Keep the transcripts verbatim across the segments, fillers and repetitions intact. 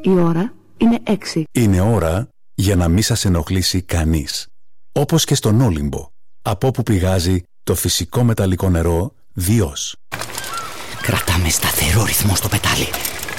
Η ώρα είναι έξι. Είναι ώρα για να μην σας ενοχλήσει κανείς. Όπως και στον Όλυμπο, από όπου πηγάζει το φυσικό μεταλλικό νερό Διός. Κρατάμε σταθερό ρυθμό στο πετάλι.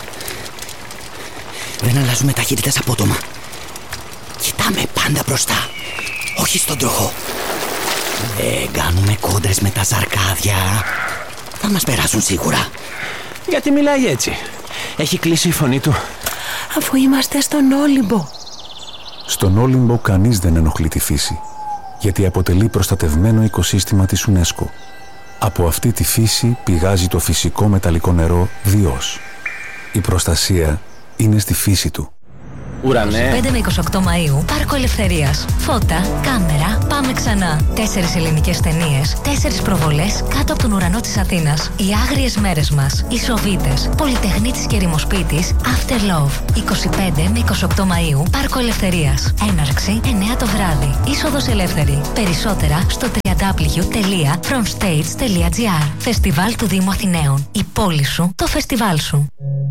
Δεν αλλάζουμε ταχύτητες απότομα. Κοιτάμε πάντα μπροστά, όχι στον τροχό. Δεν κάνουμε κόντρες με τα ζαρκάδια. Θα μας περάσουν σίγουρα. Γιατί μιλάει έτσι? Έχει κλείσει η φωνή του. Αφού είμαστε στον Όλυμπο. Στον Όλυμπο κανείς δεν ενοχλεί τη φύση, γιατί αποτελεί προστατευμένο οικοσύστημα της UNESCO. Από αυτή τη φύση πηγάζει το φυσικό μεταλλικό νερό Διός. Η προστασία είναι στη φύση του. Ουρανέ. πέντε με είκοσι οκτώ Μαΐου, Πάρκο Ελευθερίας. Φώτα, κάμερα, πάμε ξανά. Τέσσερις ελληνικές ταινίες, τέσσερις προβολές κάτω από τον ουρανό της Αθήνας. Οι άγριες μέρες μας, οι Σοβίτες, Πολυτεχνίτης και Ερημοσπίτης, After Love. είκοσι πέντε με είκοσι οκτώ Μαΐου, Πάρκο Ελευθερίας. Έναρξη εννιά το βράδυ. Είσοδος ελεύθερη. Περισσότερα στο double-u double-u double-u τελεία fromstage τελεία gr. Φεστιβάλ του Δήμου Αθηναίων. Η πόλη σου, το φεστιβάλ σου.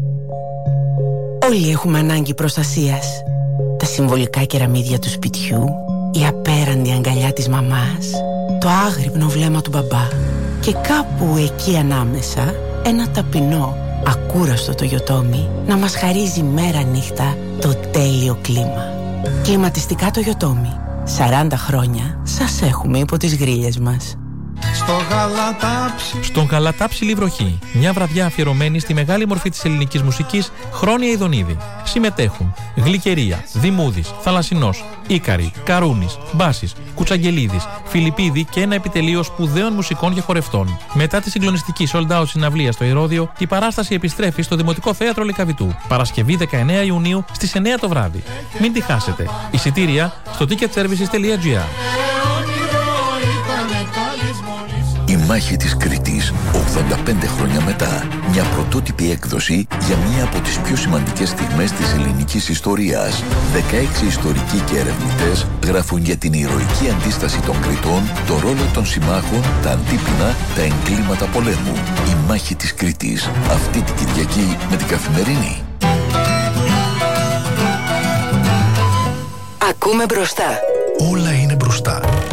Όλοι έχουμε ανάγκη προστασίας. Τα συμβολικά κεραμίδια του σπιτιού, η απέραντη αγκαλιά της μαμάς, το άγρυπνο βλέμμα του μπαμπά και κάπου εκεί ανάμεσα ένα ταπεινό, ακούραστο Toyotomi να μας χαρίζει μέρα νύχτα το τέλειο κλίμα. Κλιματιστικά Toyotomi. σαράντα χρόνια σας έχουμε υπό τις γρίλες μας. Στον Γαλατάψιλη βροχή, μια βραδιά αφιερωμένη στη μεγάλη μορφή της ελληνικής μουσικής, Χρόνια Ιδονίδη. Συμμετέχουν Γλυκερία, Δημούδης, Θαλασσινός, Ίκαρη, Καρούνης, Μπάσης, Κουτσαγγελίδης, Φιλιππίδη και ένα επιτελείο σπουδαίων μουσικών και χορευτών. Μετά τη συγκλονιστική sold out συναυλία στο Ηρώδειο, η παράσταση επιστρέφει στο Δημοτικό Θέατρο Λυκαβητού. Παρασκευή δεκαεννέα Ιουνίου στις εννέα το βράδυ. Μην τη χάσετε. Εισιτήρια στο ticket services τελεία gr. Η μάχη της Κρήτης, ογδόντα πέντε χρόνια μετά. Μια πρωτότυπη έκδοση για μια από τις πιο σημαντικές στιγμές της ελληνικής ιστορίας. δεκαέξι ιστορικοί και ερευνητές γράφουν για την ηρωική αντίσταση των Κρητών, το ρόλο των συμμάχων, τα αντίπεινα, τα εγκλήματα πολέμου. Η μάχη της Κρήτης, αυτή την Κυριακή με την Καθημερινή. Ακούμε μπροστά. Όλα είναι μπροστά.